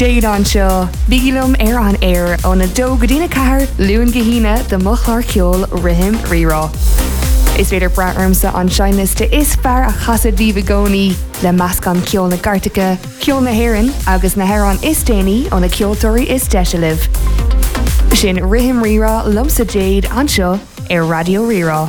Jade an seo, bígilum an air ó na dó go dtína cahar luúin gahína de mochlar ceol rihim rirá. Is féidir braarmsa an seinliste is fear a chasad bhí le meascan ceol na Gartacha, ceol na Héireann agus na Héireann is déanaí ó na ceoltóirí is deise libh. Sin rihim rirá lumsa Jade an seo ar Radio Rirá.